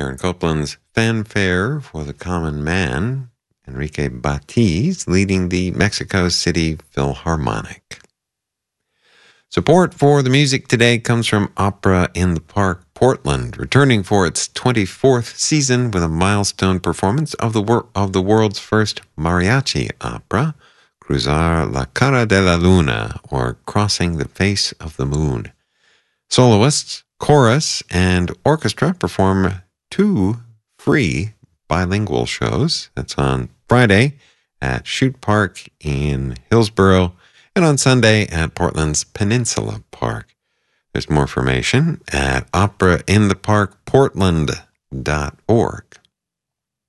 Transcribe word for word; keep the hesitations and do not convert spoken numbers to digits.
Aaron Copland's Fanfare for the Common Man, Enrique Batiz leading the Mexico City Philharmonic. Support for the music today comes from Opera in the Park Portland, returning for its twenty-fourth season with a milestone performance of the, wor- of the world's first mariachi opera, Cruzar la Cara de la Luna, or Crossing the Face of the Moon. Soloists, chorus, and orchestra perform two free bilingual shows. That's on Friday at Chute Park in Hillsborough and on Sunday at Portland's Peninsula Park. There's more information at opera in the park portland dot org.